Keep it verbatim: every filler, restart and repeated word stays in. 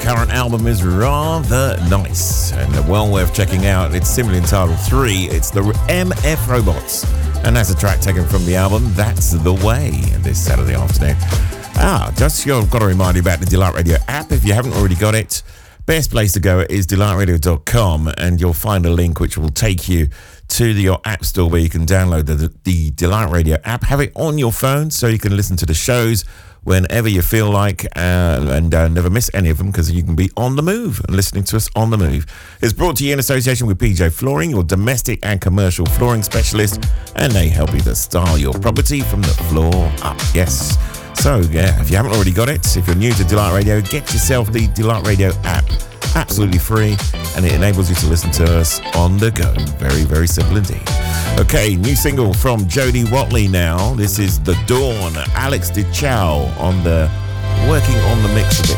current album is rather nice and well worth checking out. It's simply entitled Three. It's the M F Robots, and that's a track taken from the album That's the Way this Saturday afternoon. Ah, just you've got to remind you about the Delight Radio app if you haven't already got it. Best place to go is delight radio dot com, and you'll find a link which will take you to the, your app store where you can download the, the, the Delight Radio app, have it on your phone so you can listen to the shows whenever you feel like, uh, and uh, never miss any of them because you can be on the move and listening to us on the move. It's brought to you in association with P J Flooring, your domestic and commercial flooring specialist, and they help you to style your property from the floor up. Yes. So, yeah, if you haven't already got it, if you're new to Delight Radio, get yourself the Delight Radio app. Absolutely free, and it enables you to listen to us on the go. Very, very simple indeed. Okay, new single from Jody Watley now. This is The Dawn. Alex DeChow on the working on the mix a bit.